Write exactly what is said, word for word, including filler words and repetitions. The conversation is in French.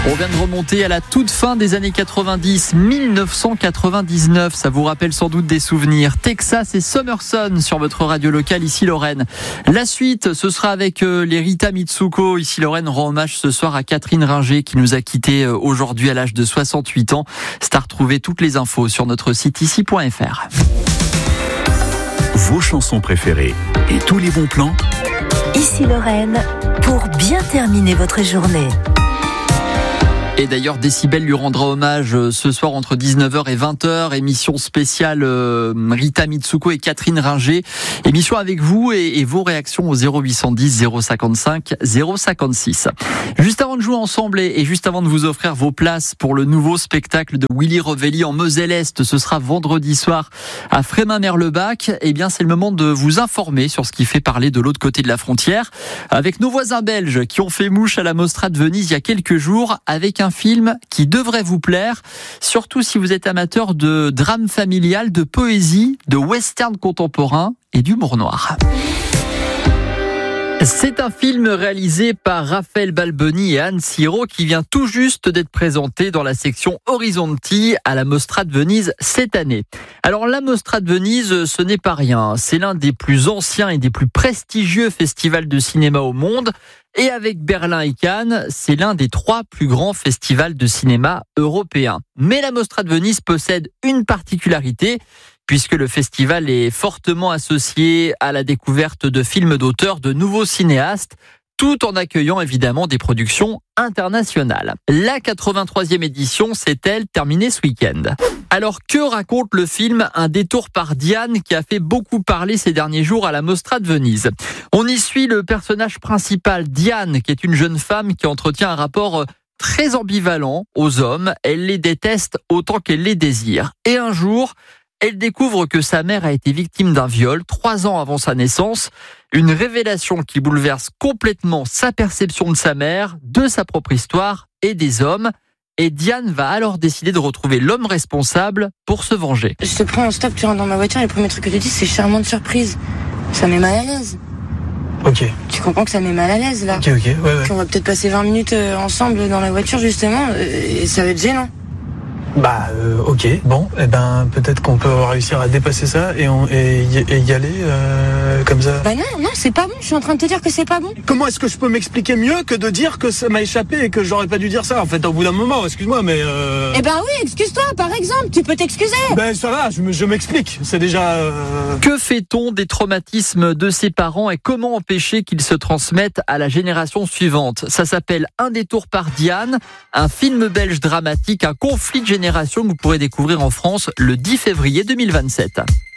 On vient de remonter à la toute fin des années quatre-vingt-dix, mille neuf cent quatre-vingt-dix-neuf. Ça vous rappelle sans doute des souvenirs. Texas et Summerson sur votre radio locale, ici Lorraine. La suite, ce sera avec les Rita Mitsuko. Ici Lorraine rend hommage ce soir à Catherine Ringer qui nous a quittés aujourd'hui à l'âge de soixante-huit ans. C'est à retrouver toutes les infos sur notre site ici point f r. Vos chansons préférées et tous les bons plans. Ici Lorraine, pour bien terminer votre journée. Et d'ailleurs, Décibel lui rendra hommage ce soir entre dix-neuf heures et vingt heures. Émission spéciale euh, Rita Mitsuko et Catherine Ringer. Émission avec vous et, et vos réactions au zéro huit cent dix zéro cinquante-cinq zéro cinquante-six. Juste avant de jouer ensemble et, et juste avant de vous offrir vos places pour le nouveau spectacle de Willy Revelli en Moselle-Est, ce sera vendredi soir à Frémin-Merlebach. Eh bien, c'est le moment de vous informer sur ce qui fait parler de l'autre côté de la frontière. Avec nos voisins belges qui ont fait mouche à la Mostra de Venise il y a quelques jours avec un film qui devrait vous plaire, surtout si vous êtes amateur de drame familial, de poésie, de western contemporain et d'humour noir. C'est un film réalisé par Raphaël Balboni et Anne Siro qui vient tout juste d'être présenté dans la section Horizonti à la Mostra de Venise cette année. Alors la Mostra de Venise, ce n'est pas rien. C'est l'un des plus anciens et des plus prestigieux festivals de cinéma au monde. Et avec Berlin et Cannes, c'est l'un des trois plus grands festivals de cinéma européens. Mais la Mostra de Venise possède une particularité, puisque le festival est fortement associé à la découverte de films d'auteurs, de nouveaux cinéastes, tout en accueillant évidemment des productions internationales. La quatre-vingt-troisième édition s'est-elle terminée ce week-end. Alors que raconte le film Un détour par Diane qui a fait beaucoup parler ces derniers jours à la Mostra de Venise? On y suit le personnage principal, Diane, qui est une jeune femme qui entretient un rapport très ambivalent aux hommes. Elle les déteste autant qu'elle les désire. Et un jour, elle découvre que sa mère a été victime d'un viol trois ans avant sa naissance. Une révélation qui bouleverse complètement sa perception de sa mère, de sa propre histoire et des hommes. Et Diane va alors décider de retrouver l'homme responsable pour se venger. Je te prends en stop, tu rentres dans ma voiture et le premier truc que tu dis c'est charmante surprise. Ça met mal à l'aise. Ok. Tu comprends que ça met mal à l'aise là. Ok, ok, ouais, ouais. On va peut-être passer vingt minutes ensemble dans la voiture justement et ça va être gênant. Bah euh, ok, bon, eh ben peut-être qu'on peut réussir à dépasser ça et, on, et, y, et y aller euh, comme ça. Bah non, non, c'est pas bon, je suis en train de te dire que c'est pas bon. Comment est-ce que je peux m'expliquer mieux que de dire que ça m'a échappé et que j'aurais pas dû dire ça en fait au bout d'un moment, excuse-moi mais... Euh... Eh ben oui, excuse-toi par exemple, tu peux t'excuser. Ben ça va, je, je m'explique, c'est déjà... Euh... Que fait-on des traumatismes de ses parents et comment empêcher qu'ils se transmettent à la génération suivante? Ça s'appelle Un détour par Diane, un film belge dramatique, un conflit de génération que vous pourrez découvrir en France le dix février deux mille vingt-sept.